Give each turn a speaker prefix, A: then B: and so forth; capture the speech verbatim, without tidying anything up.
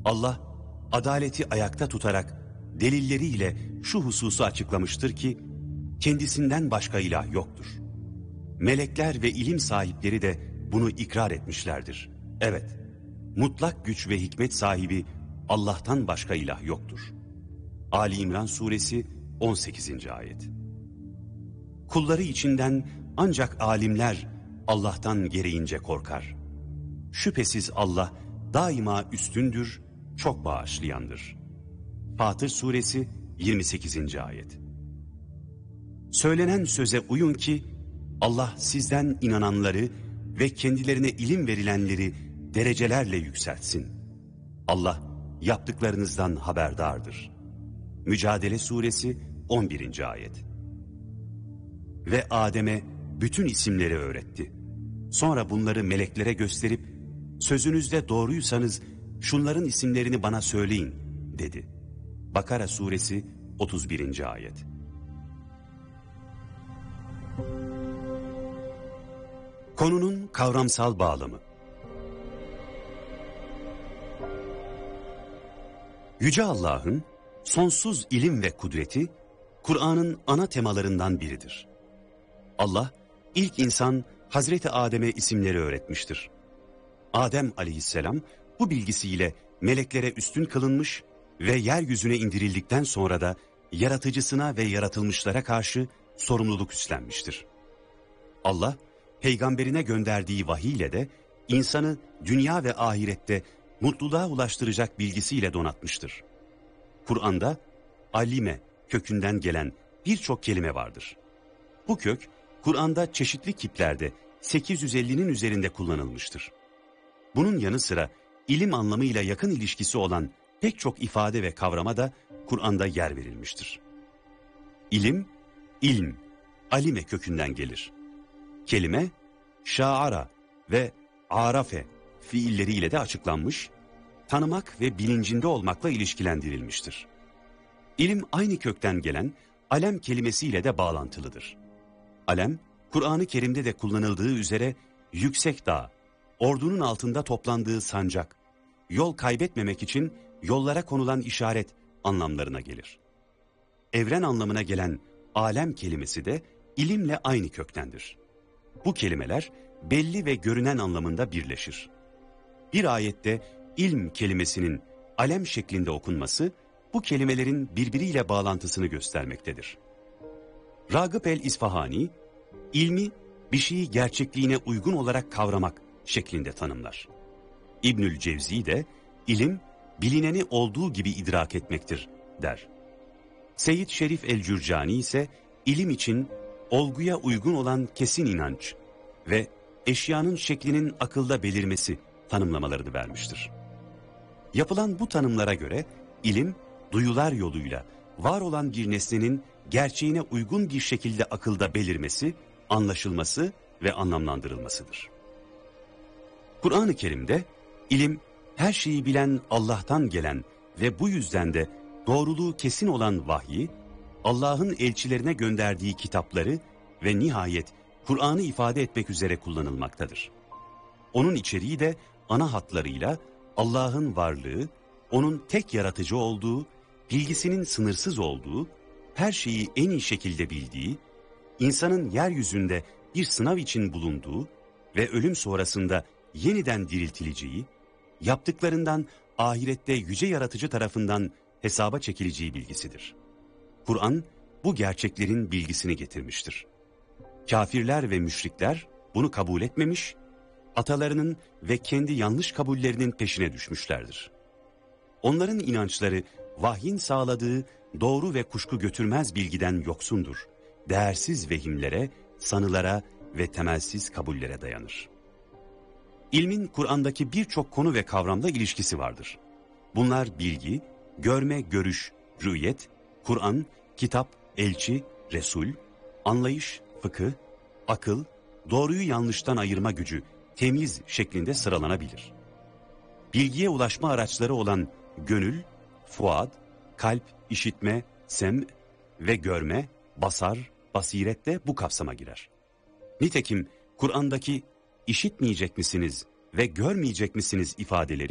A: Allah, adaleti ayakta tutarak delilleriyle şu hususu açıklamıştır ki, kendisinden başka ilah yoktur. Melekler ve ilim sahipleri de bunu ikrar etmişlerdir. Evet, mutlak güç ve hikmet sahibi Allah'tan başka ilah yoktur. Ali İmran Suresi on sekizinci ayet. Kulları içinden ancak alimler Allah'tan gereğince korkar. Şüphesiz Allah daima üstündür, çok bağışlayandır. Fatır Suresi yirmi sekizinci ayet. Söylenen söze uyun ki Allah sizden inananları ve kendilerine ilim verilenleri derecelerle yükseltsin. Allah yaptıklarınızdan haberdardır. Mücadele Suresi on birinci ayet. Ve Adem'e bütün isimleri öğretti. Sonra bunları meleklere gösterip, sözünüzde doğruysanız şunların isimlerini bana söyleyin dedi. Bakara Suresi otuz birinci ayet. Konunun kavramsal bağlamı. Yüce Allah'ın sonsuz ilim ve kudreti, Kur'an'ın ana temalarından biridir. Allah, ilk insan Hazreti Adem'e isimleri öğretmiştir. Adem aleyhisselam bu bilgisiyle meleklere üstün kılınmış ve yeryüzüne indirildikten sonra da yaratıcısına ve yaratılmışlara karşı sorumluluk üstlenmiştir. Allah, peygamberine gönderdiği vahiy ile de insanı dünya ve ahirette mutluluğa ulaştıracak bilgisiyle donatmıştır. Kur'an'da alime kökünden gelen birçok kelime vardır. Bu kök, Kur'an'da çeşitli kiplerde sekiz yüz ellinin üzerinde kullanılmıştır. Bunun yanı sıra ilim anlamıyla yakın ilişkisi olan pek çok ifade ve kavrama da Kur'an'da yer verilmiştir. İlim, ilm, alime kökünden gelir. Kelime, şaara ve arafe fiilleriyle de açıklanmış, tanımak ve bilincinde olmakla ilişkilendirilmiştir. İlim aynı kökten gelen alem kelimesiyle de bağlantılıdır. Alem, Kur'an-ı Kerim'de de kullanıldığı üzere yüksek dağ, ordunun altında toplandığı sancak, yol kaybetmemek için yollara konulan işaret anlamlarına gelir. Evren anlamına gelen alem kelimesi de ilimle aynı köktendir. Bu kelimeler belli ve görünen anlamında birleşir. Bir ayette ilm kelimesinin alem şeklinde okunması, bu kelimelerin birbiriyle bağlantısını göstermektedir. Ragıp el-İsfahani, ilmi bir şeyi gerçekliğine uygun olarak kavramak şeklinde tanımlar. İbnül Cevzi de ilim bilineni olduğu gibi idrak etmektir der. Seyyid Şerif el-Cürcani ise ilim için olguya uygun olan kesin inanç ve eşyanın şeklinin akılda belirmesi tanımlamalarını vermiştir. Yapılan bu tanımlara göre ilim duyular yoluyla var olan bir nesnenin gerçeğine uygun bir şekilde akılda belirmesi, anlaşılması ve anlamlandırılmasıdır. Kur'an-ı Kerim'de ilim her şeyi bilen Allah'tan gelen ve bu yüzden de doğruluğu kesin olan vahyi, Allah'ın elçilerine gönderdiği kitapları ve nihayet Kur'an'ı ifade etmek üzere kullanılmaktadır. Onun içeriği de ana hatlarıyla Allah'ın varlığı, onun tek yaratıcı olduğu, bilgisinin sınırsız olduğu, her şeyi en iyi şekilde bildiği, insanın yeryüzünde bir sınav için bulunduğu ve ölüm sonrasında yeniden diriltileceği, yaptıklarından ahirette yüce yaratıcı tarafından hesaba çekileceği bilgisidir. Kur'an bu gerçeklerin bilgisini getirmiştir. Kafirler ve müşrikler bunu kabul etmemiş, atalarının ve kendi yanlış kabullerinin peşine düşmüşlerdir. Onların inançları vahyin sağladığı doğru ve kuşku götürmez bilgiden yoksundur. Değersiz vehimlere, sanılara ve temelsiz kabullere dayanır. İlmin Kur'an'daki birçok konu ve kavramla ilişkisi vardır. Bunlar bilgi, görme, görüş, rü'yet, Kur'an, kitap, elçi, Resul, anlayış, fıkıh, akıl, doğruyu yanlıştan ayırma gücü, temyiz şeklinde sıralanabilir. Bilgiye ulaşma araçları olan gönül, fuad, kalp, işitme, sem ve görme, basar, basiret de bu kapsama girer. Nitekim Kur'an'daki işitmeyecek misiniz ve görmeyecek misiniz ifadeleri